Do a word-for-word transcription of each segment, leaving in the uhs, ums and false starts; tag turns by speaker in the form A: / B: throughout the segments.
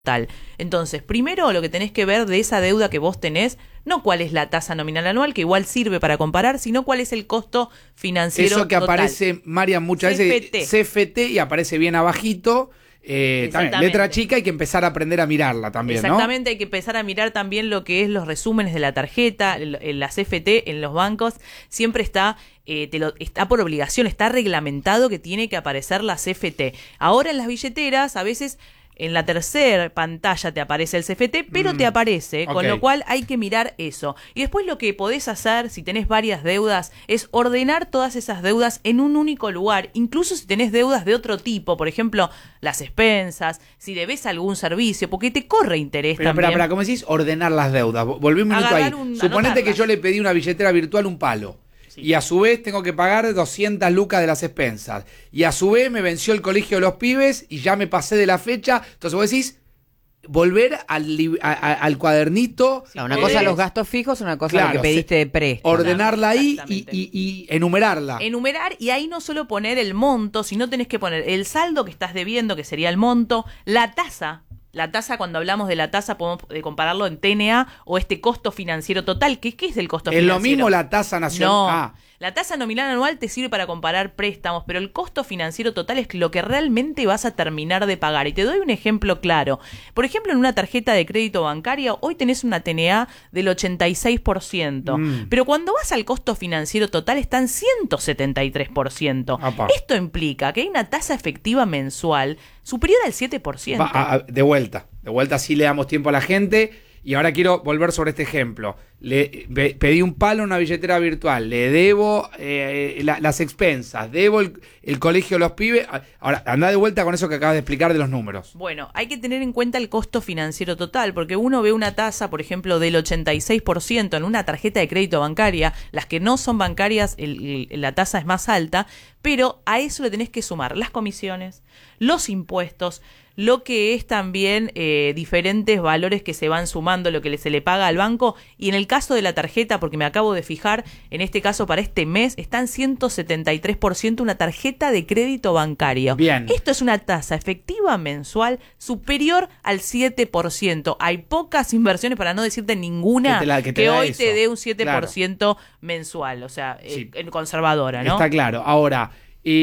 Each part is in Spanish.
A: Tal. Entonces, primero lo que tenés que ver de esa deuda que vos tenés, no cuál es la tasa nominal anual, que igual sirve para comparar, sino cuál es el costo financiero
B: Eso que
A: total.
B: Aparece, Marian, muchas
A: C F T.
B: veces C F T y aparece bien abajito. Eh, también, letra chica, hay que empezar a aprender a mirarla también,
A: Exactamente,
B: ¿no?
A: hay que empezar a mirar también lo que es los resúmenes de la tarjeta, en la C F T, en los bancos, siempre está, eh, te lo, está por obligación, está reglamentado que tiene que aparecer la C F T. Ahora en las billeteras, a veces en la tercera pantalla te aparece el C F T, pero mm, te aparece, okay. Con lo cual hay que mirar eso. Y después lo que podés hacer, si tenés varias deudas, es ordenar todas esas deudas en un único lugar, incluso si tenés deudas de otro tipo, por ejemplo, las expensas, si debes algún servicio, porque te corre interés
B: pero,
A: también.
B: Pero, pero, ¿cómo decís? Ordenar las deudas. Volví un minuto
A: Agarrar
B: ahí.
A: Un,
B: Suponete que yo le pedí una billetera virtual un palo. Sí. Y a su vez tengo que pagar doscientas lucas de las expensas. Y a su vez me venció el colegio de los pibes y ya me pasé de la fecha. Entonces vos decís, volver al, a, a, al cuadernito.
C: Sí, una eh, cosa los gastos fijos, una cosa claro, lo que pediste de préstamo.
B: Ordenarla ahí y, y, y enumerarla.
A: Enumerar, y ahí no solo poner el monto, sino tenés que poner el saldo que estás debiendo, que sería el monto, la tasa. La tasa, cuando hablamos de la tasa, podemos compararlo en T N A o este costo financiero total. ¿Qué, qué es el costo
B: es
A: financiero?
B: Es lo mismo la tasa nacional.
A: No,
B: ah.
A: La tasa nominal anual te sirve para comparar préstamos, pero el costo financiero total es lo que realmente vas a terminar de pagar. Y te doy un ejemplo claro. Por ejemplo, en una tarjeta de crédito bancaria, hoy tenés una T N A del ochenta y seis por ciento. Mm. Pero cuando vas al costo financiero total están ciento setenta y tres por ciento. Apa. Esto implica que hay una tasa efectiva mensual superior al siete por ciento.
B: Va, a, de vuelta, de vuelta sí le damos tiempo a la gente. Y ahora quiero volver sobre este ejemplo. Le be, pedí un palo en una billetera virtual, le debo eh, la, las expensas, debo el, el colegio de los pibes. Ahora, anda de vuelta con eso que acabas de explicar de los números.
A: Bueno, hay que tener en cuenta el costo financiero total, porque uno ve una tasa, por ejemplo, del ochenta y seis por ciento en una tarjeta de crédito bancaria. Las que no son bancarias, el, el, la tasa es más alta, pero a eso le tenés que sumar las comisiones, los impuestos, lo que es también eh, diferentes valores que se van sumando, lo que se le paga al banco. Y en el caso de la tarjeta, porque me acabo de fijar, en este caso para este mes están ciento setenta y tres por ciento una tarjeta de crédito bancario.
B: Bien.
A: Esto es una tasa efectiva mensual superior al siete por ciento. Hay pocas inversiones, para no decirte ninguna, que, te la, que, te que hoy eso. te dé un siete por ciento claro. mensual, o sea, sí. eh, conservadora, ¿no?
B: Está claro. Ahora,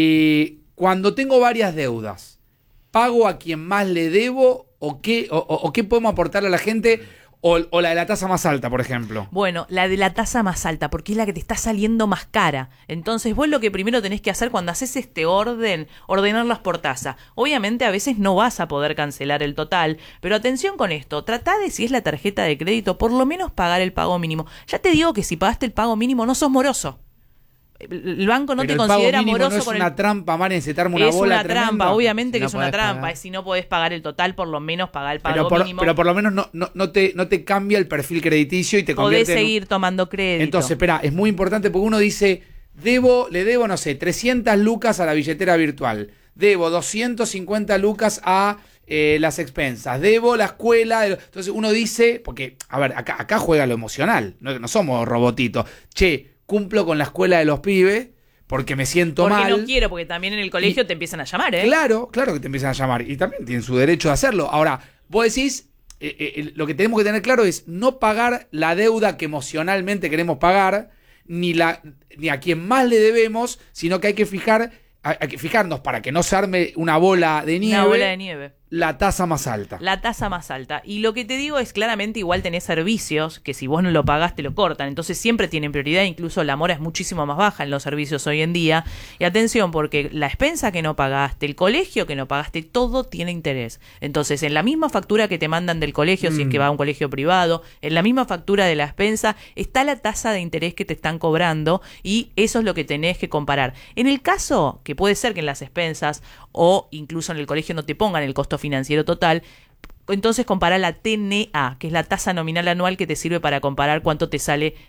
B: eh, cuando tengo varias deudas, ¿pago a quien más le debo o qué, o, o, o qué podemos aportarle a la gente? O, o la de la tasa más alta, por ejemplo.
A: Bueno, la de la tasa más alta, porque es la que te está saliendo más cara. Entonces vos lo que primero tenés que hacer cuando haces este orden, ordenarlas por tasa. Obviamente a veces no vas a poder cancelar el total, pero atención con esto, tratá de, si es la tarjeta de crédito, por lo menos pagar el pago mínimo. Ya te digo que si pagaste el pago mínimo no sos moroso. El banco no
B: pero
A: te
B: el
A: considera
B: pago
A: moroso
B: no es
A: con
B: una
A: el...
B: trampa, Marian, setarme una
A: es
B: bola
A: una
B: tremenda.
A: trampa, obviamente
C: si
A: que
C: no
A: es una trampa.
C: Pagar.
A: Si no podés pagar el total, por lo menos pagar el pago
B: pero por,
A: mínimo.
B: Pero por lo menos no, no, no, te, no te cambia el perfil crediticio y te convierte
A: podés seguir
B: en...
A: tomando crédito.
B: Entonces, espera, es muy importante porque uno dice, debo, le debo, no sé, trescientas lucas a la billetera virtual, debo doscientas cincuenta lucas a eh, las expensas, debo la escuela. Entonces uno dice, porque, a ver, acá, acá juega lo emocional, no, no somos robotitos. Che, cumplo con la escuela de los pibes, porque me siento
A: porque
B: mal.
A: Porque no quiero, porque también en el colegio y, te empiezan a llamar, ¿eh?
B: Claro, claro que te empiezan a llamar. Y también tienen su derecho de hacerlo. Ahora, vos decís, eh, eh, lo que tenemos que tener claro es no pagar la deuda que emocionalmente queremos pagar, ni, la, ni a quien más le debemos, sino que hay que fijar, hay que fijarnos para que no se arme una bola de nieve.
A: Una bola de nieve.
B: La tasa más alta.
A: La tasa más alta. Y lo que te digo es, claramente igual tenés servicios que si vos no lo pagás te lo cortan. Entonces siempre tienen prioridad. Incluso la mora es muchísimo más baja en los servicios hoy en día. Y atención, porque la expensa que no pagaste, el colegio que no pagaste, todo tiene interés. Entonces en la misma factura que te mandan del colegio, mm. si es que va a un colegio privado, en la misma factura de la expensa está la tasa de interés que te están cobrando. Y eso es lo que tenés que comparar. En el caso, que puede ser que en las expensas o incluso en el colegio no te pongan el costo financiero total, entonces compara la T N A, que es la tasa nominal anual que te sirve para comparar cuánto te sale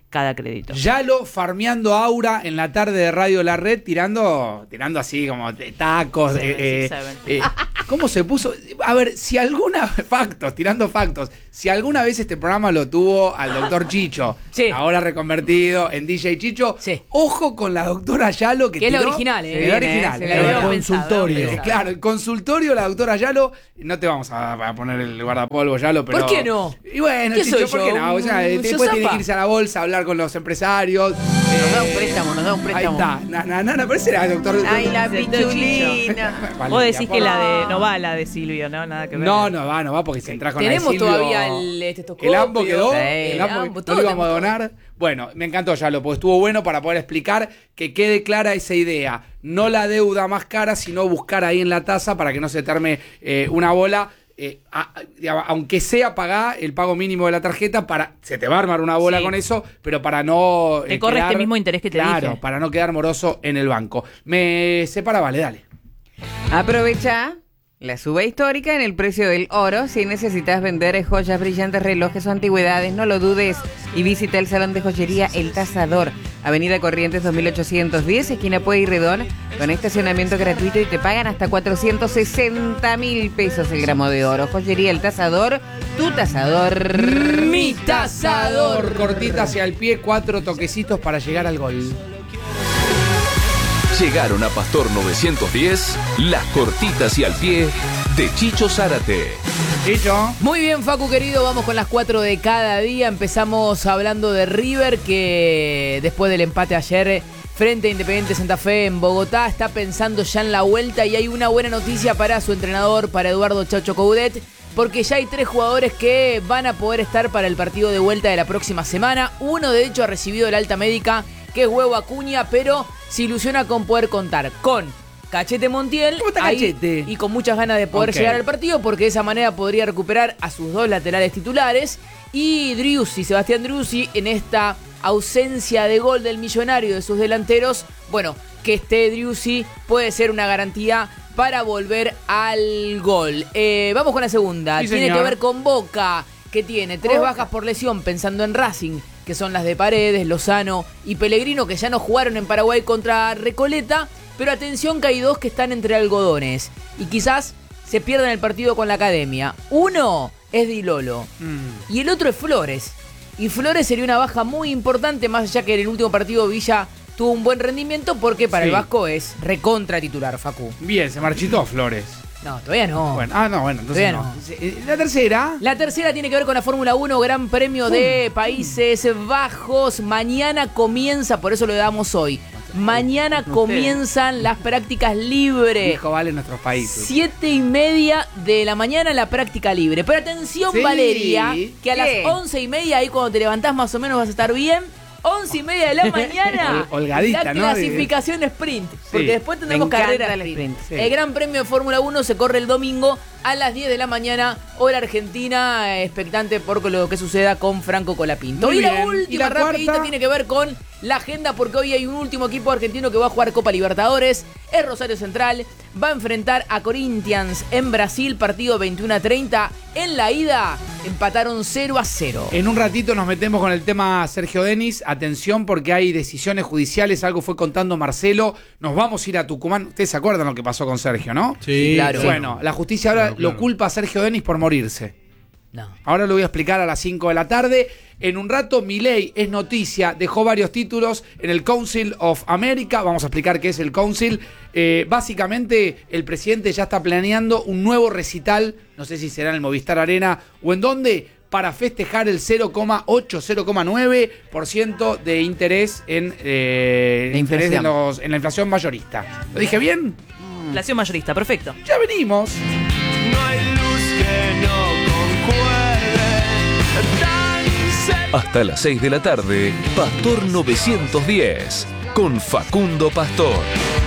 A: cada crédito.
B: Yalo farmeando aura en la tarde de Radio La Red, tirando tirando así como de tacos.
A: Seven,
B: eh,
A: six, seven.
B: eh, ¿Cómo se puso? A ver, si alguna... Factos, tirando factos. Si alguna vez este programa lo tuvo al doctor Chicho,
D: sí.
B: ahora reconvertido en D J Chicho,
D: sí.
B: ojo con la doctora Yalo que
D: Que es la
B: tiró,
D: original, ¿eh?
B: Es la original.
C: Sí,
B: Eh,
C: el
B: consultorio. Eh, claro, el consultorio, la doctora Yalo. No te vamos a, a poner el guardapolvo, Yalo, pero...
D: ¿Por qué no?
B: Y bueno,
D: ¿Qué
B: Chicho,
D: soy
B: ¿por
D: yo?
B: qué no? O sea,
D: ¿Un
B: después tiene
D: zapa?
B: que irse a la bolsa a hablar con los empresarios.
C: Nos da un
B: Eh,
C: préstamo, nos da un préstamo.
B: Ahí está. Na, na, na, na, pero ese era el doctor...
C: Ay, la
A: Del
C: pichulina.
B: Vale,
A: Vos decís
B: ya,
A: que
B: por-
A: la de no va la de Silvio, ¿no? Nada que ver.
B: No, no va, no va, porque se entra con la de
D: Tenemos
B: Silvio.
D: todavía el estetoscopio.
B: El ambo quedó,
C: Sí,
B: el
D: el
B: ambo,
D: ambo,
B: no
D: todo
B: lo íbamos a
D: tenemos
B: donar. Bueno, me encantó Yalo, porque estuvo bueno para poder explicar que quede clara esa idea. No la deuda más cara, sino buscar ahí en la tasa para que no se terme eh, una bola. Eh, a- a- aunque sea pagar el pago mínimo de la tarjeta, para se te va a armar una bola
A: Sí.
B: con eso, pero para no...
A: Te corre
B: quedar-
A: este mismo interés que te
B: Claro,
A: dije.
B: para no quedar moroso en el banco. Me separa, vale, dale.
C: Aprovecha la suba histórica en el precio del oro. Si necesitas vender joyas, brillantes, relojes o antigüedades, no lo dudes y visita el salón de joyería El Tasador, Avenida Corrientes dos mil ochocientos diez, esquina Pueyrredón, con estacionamiento gratuito y te pagan hasta cuatrocientos sesenta mil pesos el gramo de oro. Joyería El Tasador, tu tasador.
D: Mi tasador.
B: Cortita hacia el pie, cuatro toquecitos para llegar al gol.
E: Llegaron a Pastor novecientos diez, las cortitas y al pie de Chicho Zárate.
B: Chicho.
D: Muy bien, Facu querido, vamos con las cuatro de cada día. Empezamos hablando de River, que después del empate ayer frente a Independiente Santa Fe en Bogotá, está pensando ya en la vuelta y hay una buena noticia para su entrenador, para Eduardo Chacho Coudet, porque ya hay tres jugadores que van a poder estar para el partido de vuelta de la próxima semana. Uno, de hecho, ha recibido el alta médica, que es Huevo Acuña, pero se ilusiona con poder contar con Cachete Montiel.
B: ¿Cómo está
D: ahí,
B: Cachete?
D: y con muchas ganas de poder
B: Ok.
D: llegar al partido, porque de esa manera podría recuperar a sus dos laterales titulares. Y Driussi, Sebastián Driussi, en esta ausencia de gol del Millonario de sus delanteros, bueno, que esté Driussi puede ser una garantía para volver al gol. Eh, vamos con la segunda.
B: Sí,
D: Tiene
B: señor.
D: que ver con Boca, que tiene tres
B: Boca.
D: bajas por lesión, pensando en Racing, que son las de Paredes, Lozano y Pellegrino, que ya no jugaron en Paraguay contra Recoleta. Pero atención que hay dos que están entre algodones y quizás se pierdan el partido con la Academia. Uno es Di Lolo
B: Mm.
D: y el otro es Flores. Y Flores sería una baja muy importante, más allá que en el último partido Villa tuvo un buen rendimiento, porque para
B: Sí.
D: el Vasco es recontra titular, Facu.
B: Bien, se marchitó Flores.
D: No, todavía no.
B: Bueno, ah, no, bueno, entonces
D: Todavía
B: no. Eh, La tercera.
D: La tercera tiene que ver con la Fórmula uno, Gran Premio de Países Bajos. Mañana comienza, por eso lo damos hoy. Mañana comienzan las prácticas libres.
B: Hijo, vale nuestros países.
D: Siete y media de la mañana la práctica libre. Pero atención,
B: Sí.
D: Valeria, que a
C: ¿Qué?
D: las once y media, ahí cuando te levantás más o menos vas a estar bien. Once y media de la mañana,
B: Hol- holgadita,
D: la
B: ¿no?
D: clasificación sprint. Porque
B: Sí.
D: después tendremos
C: Me encanta
D: carrera
C: el
D: sprint.
C: sprint,
B: sí.
D: El Gran Premio de Fórmula uno se corre el domingo a las diez de la mañana, hora argentina, eh, expectante por lo que suceda con Franco Colapinto.
B: Muy
D: y la
B: bien.
D: última
B: ¿Y la
D: rapidita
B: cuarta?
D: tiene que ver con la agenda, porque hoy hay un último equipo argentino que va a jugar Copa Libertadores. Es Rosario Central, va a enfrentar a Corinthians en Brasil, partido veintiuno a treinta. En la ida empataron cero a cero.
B: En un ratito nos metemos con el tema Sergio Denis. Atención, porque hay decisiones judiciales. Algo fue contando Marcelo. Nos vamos a ir a Tucumán. Ustedes se acuerdan lo que pasó con Sergio, ¿no?
D: Sí, claro.
B: Bueno, la justicia ahora
F: Claro, claro.
B: lo culpa a Sergio Denis por morirse.
D: No.
B: Ahora lo voy a explicar a las cinco de la tarde. En un rato, Milei es noticia, dejó varios títulos en el Council of America. Vamos a explicar qué es el Council. Eh, básicamente, el presidente ya está planeando un nuevo recital, no sé si será en el Movistar Arena o en dónde, para festejar el cero coma ocho, cero coma nueve por ciento de interés en, eh,
C: La
B: interés de
C: inflación.
B: los, en la inflación mayorista. ¿Lo dije bien?
A: Inflación mayorista, perfecto.
B: Ya venimos.
G: No hay luz que no concuerde tan cerca.
E: Hasta las seis de la tarde, Pastor novecientos diez, con Facundo Pastor.